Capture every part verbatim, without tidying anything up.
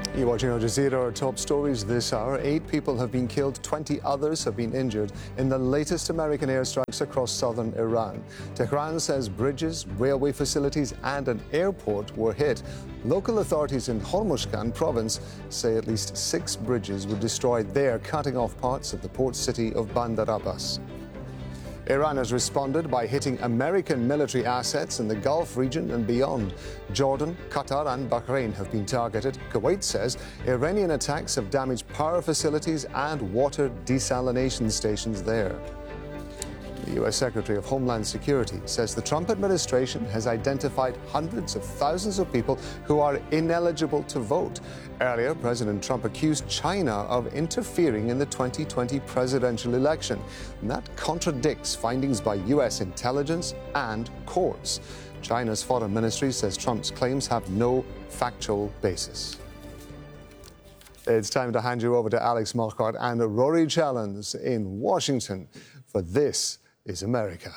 You're watching Al Jazeera. Our top stories this hour. Eight people have been killed, twenty others have been injured in the latest American airstrikes across southern Iran. Tehran says bridges, railway facilities and an airport were hit. Local authorities in Hormuzgan province say at least six bridges were destroyed there, cutting off parts of the port city of Bandar Abbas. Iran has responded by hitting American military assets in the Gulf region and beyond. Jordan, Qatar and Bahrain have been targeted. Kuwait says Iranian attacks have damaged power facilities and water desalination stations there. The U S Secretary of Homeland Security says the Trump administration has identified hundreds of thousands of people who are ineligible to vote. Earlier, President Trump accused China of interfering in the twenty twenty presidential election. And that contradicts findings by U S intelligence and courts. China's foreign ministry says Trump's claims have no factual basis. It's time to hand you over to Alex Marquardt and Rory Challens in Washington for This is America.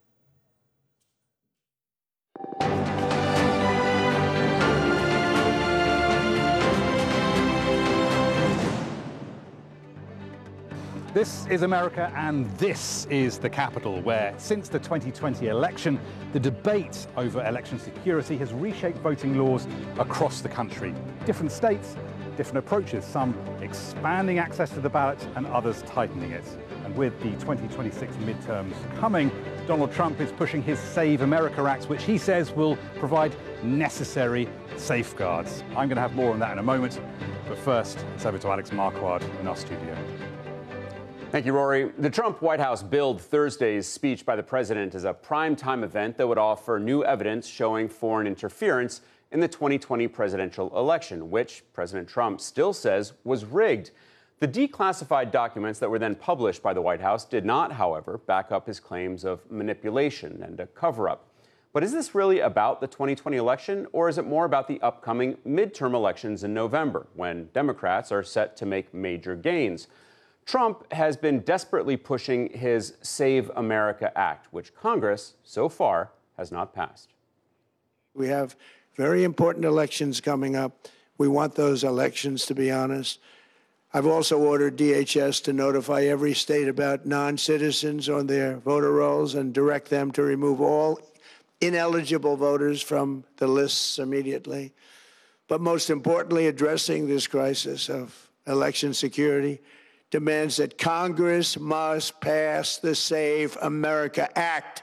This is America, and this is the Capitol, where since the twenty twenty election, the debate over election security has reshaped voting laws across the country. Different states, different approaches, some expanding access to the ballot and others tightening it. And with the twenty twenty-six midterms coming, Donald Trump is pushing his Save America Act, which he says will provide necessary safeguards. I'm going to have more on that in a moment, but first, it's over to Alex Marquardt in our studio. Thank you, Rory. The Trump White House billed Thursday's speech by the president as a primetime event that would offer new evidence showing foreign interference in the twenty twenty presidential election, which President Trump still says was rigged. The declassified documents that were then published by the White House did not, however, back up his claims of manipulation and a cover-up. But is this really about the twenty twenty election, or is it more about the upcoming midterm elections in November, when Democrats are set to make major gains? Trump has been desperately pushing his Save America Act, which Congress, so far, has not passed. We have very important elections coming up. We want those elections to be honest. I've also ordered D H S to notify every state about non-citizens on their voter rolls and direct them to remove all ineligible voters from the lists immediately. But most importantly, addressing this crisis of election security demands that Congress must pass the Save America Act.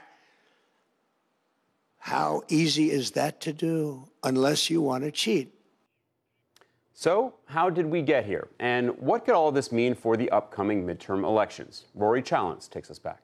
How easy is that to do unless you want to cheat? So, how did we get here? And what could all of this mean for the upcoming midterm elections? Rory Challens takes us back.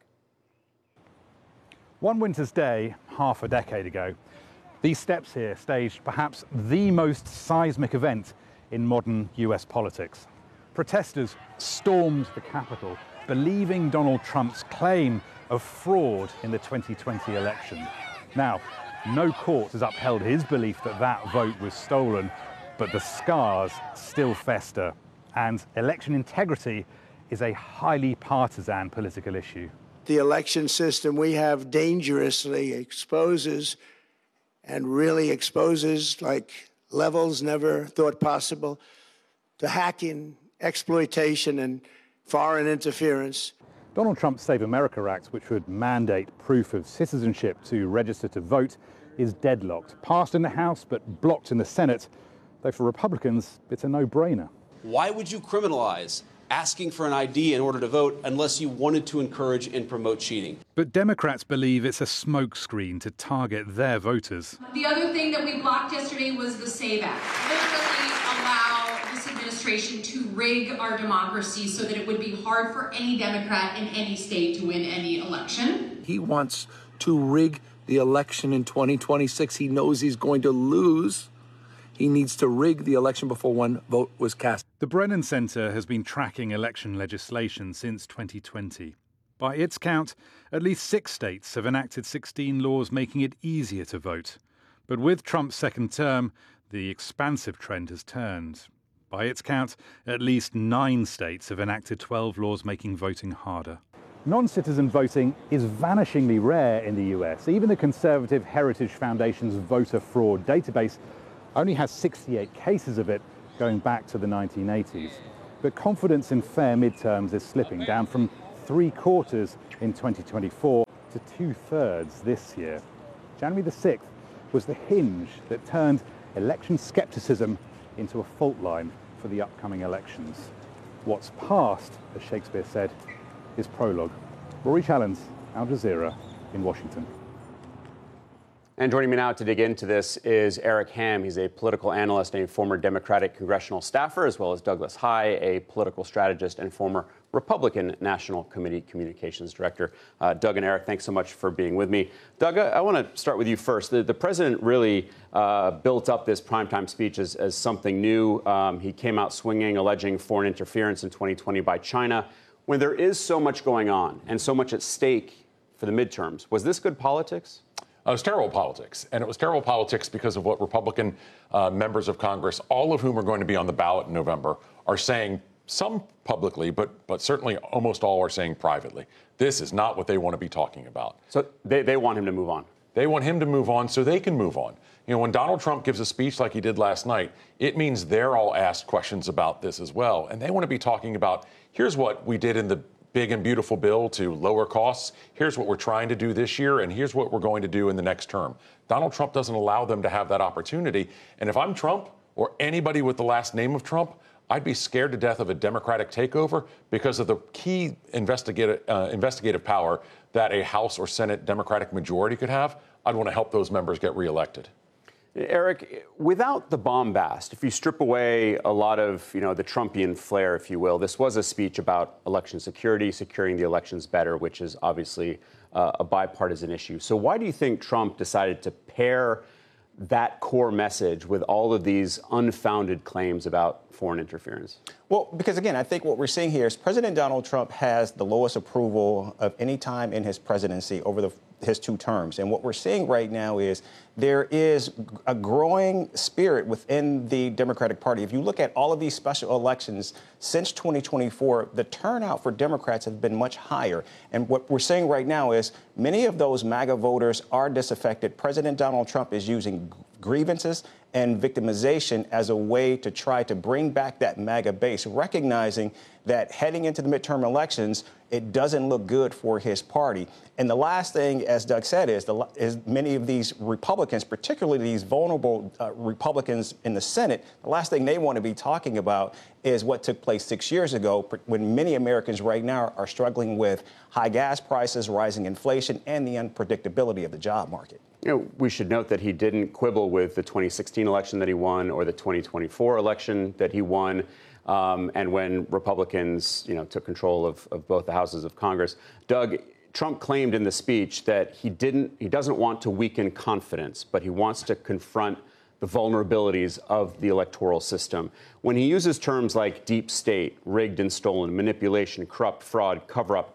One winter's day, half a decade ago, these steps here staged perhaps the most seismic event in modern U S politics. Protesters stormed the Capitol, believing Donald Trump's claim of fraud in the twenty twenty election. Now, no court has upheld his belief that that vote was stolen, but the scars still fester, and election integrity is a highly partisan political issue. The election system we have dangerously exposes and really exposes, like levels never thought possible, to hacking, exploitation, and foreign interference. Donald Trump's Save America Act, which would mandate proof of citizenship to register to vote, is deadlocked. Passed in the House, but blocked in the Senate. Though for Republicans, it's a no-brainer. Why would you criminalize asking for an I D in order to vote unless you wanted to encourage and promote cheating? But Democrats believe it's a smokescreen to target their voters. The other thing that we blocked yesterday was the SAVE Act. Literally allow this administration to rig our democracy so that it would be hard for any Democrat in any state to win any election. He wants to rig the election in twenty twenty-six. He knows he's going to lose. He needs to rig the election before one vote was cast. The Brennan Center has been tracking election legislation since twenty twenty. By its count, at least six states have enacted sixteen laws making it easier to vote. But with Trump's second term, the expansive trend has turned. By its count, at least nine states have enacted twelve laws making voting harder. Non-citizen voting is vanishingly rare in the U S. Even the conservative Heritage Foundation's voter fraud database only has sixty-eight cases of it, going back to the nineteen eighties. But confidence in fair midterms is slipping, down from three quarters in twenty twenty-four to two-thirds this year. January the sixth was the hinge that turned election skepticism into a fault line for the upcoming elections. What's past, as Shakespeare said, is prologue. Rory Challens, Al Jazeera in Washington. And joining me now to dig into this is Eric Ham. He's a political analyst and a former Democratic congressional staffer, as well as Douglas Heye, a political strategist and former Republican National Committee Communications Director. Uh, Doug and Eric, thanks so much for being with me. Doug, I, I want to start with you first. The, the president really uh, built up this primetime speech as, as something new. Um, he came out swinging, alleging foreign interference in twenty twenty by China. When there is so much going on and so much at stake for the midterms, was this good politics? It was terrible politics, and it was terrible politics because of what Republican uh, members of Congress, all of whom are going to be on the ballot in November, are saying, some publicly, but but certainly almost all are saying privately. This is not what they want to be talking about. So they, they want him to move on. They want him to move on so they can move on. You know, when Donald Trump gives a speech like he did last night, it means they're all asked questions about this as well. And they want to be talking about, here's what we did in the big and beautiful bill to lower costs. Here's what we're trying to do this year, and here's what we're going to do in the next term. Donald Trump doesn't allow them to have that opportunity. And if I'm Trump or anybody with the last name of Trump, I'd be scared to death of a Democratic takeover because of the key investigative, uh, investigative power that a House or Senate Democratic majority could have. I'd want to help those members get reelected. Eric, without the bombast, if you strip away a lot of, you know, the Trumpian flair, if you will, this was a speech about election security, securing the elections better, which is obviously uh, a bipartisan issue. So why do you think Trump decided to pair that core message with all of these unfounded claims about foreign interference? Well, because, again, I think what we're seeing here is President Donald Trump has the lowest approval of any time in his presidency over the his two terms. And what we're seeing right now is there is a growing spirit within the Democratic Party. If you look at all of these special elections since twenty twenty-four, the turnout for Democrats have been much higher. And what we're seeing right now is many of those MAGA voters are disaffected. President Donald Trump is using grievances and victimization as a way to try to bring back that MAGA base, recognizing that heading into the midterm elections, it doesn't look good for his party. And the last thing, as Doug said, is, the, is many of these Republicans, particularly these vulnerable uh, Republicans in the Senate, the last thing they want to be talking about is what took place six years ago when many Americans right now are struggling with high gas prices, rising inflation, and the unpredictability of the job market. You know, we should note that he didn't quibble with the twenty sixteen election that he won or the twenty twenty-four election that he won. Um, and when Republicans, you know, took control of, of both the houses of Congress. Doug, Trump claimed in the speech that he didn't, he doesn't want to weaken confidence, but he wants to confront the vulnerabilities of the electoral system. When he uses terms like deep state, rigged and stolen, manipulation, corrupt, fraud, cover-up,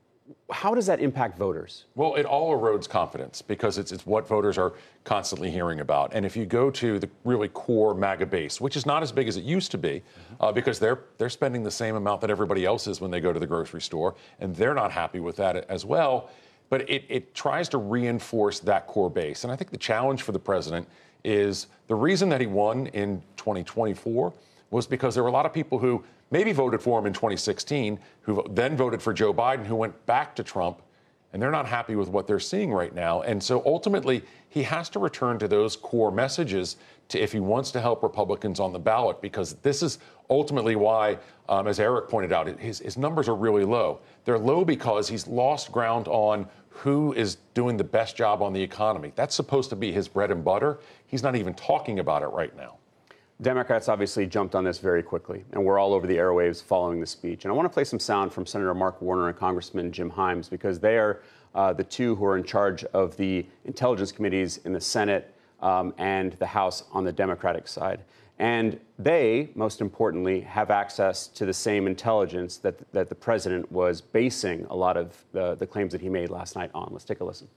how does that impact voters? Well, it all erodes confidence because it's, it's what voters are constantly hearing about. And if you go to the really core MAGA base, which is not as big as it used to be, uh, because they're they're spending the same amount that everybody else is when they go to the grocery store, and they're not happy with that as well. But it, it tries to reinforce that core base. And I think the challenge for the president is the reason that he won in twenty twenty-four was because there were a lot of people who maybe voted for him in twenty sixteen, who then voted for Joe Biden, who went back to Trump, and they're not happy with what they're seeing right now. And so ultimately, he has to return to those core messages to, if he wants to help Republicans on the ballot, because this is ultimately why, um, as Eric pointed out, his, his numbers are really low. They're low because he's lost ground on who is doing the best job on the economy. That's supposed to be his bread and butter. He's not even talking about it right now. Democrats obviously jumped on this very quickly, and we're all over the airwaves following the speech. And I want to play some sound from Senator Mark Warner and Congressman Jim Himes, because they are uh, the two who are in charge of the intelligence committees in the Senate um, and the House on the Democratic side. And they, most importantly, have access to the same intelligence that, that the president was basing a lot of the, the claims that he made last night on. Let's take a listen.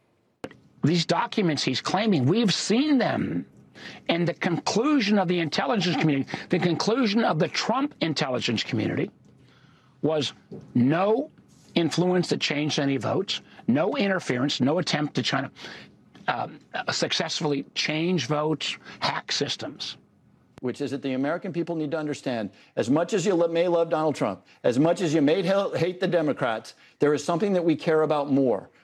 These documents he's claiming, we've seen them. And the conclusion of the intelligence community, the conclusion of the Trump intelligence community was no influence that changed any votes, no interference, no attempt to try to um, successfully change votes, hack systems. which is that the American people need to understand, as much as you lo- may love Donald Trump, as much as you may ha- hate the Democrats, there is something that we care about more,